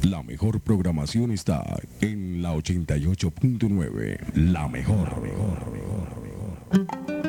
La mejor programación está en la 88.9. La mejor.